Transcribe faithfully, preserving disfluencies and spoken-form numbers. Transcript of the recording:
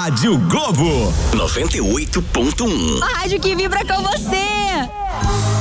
Rádio Globo noventa e oito ponto um. A rádio que vibra com você.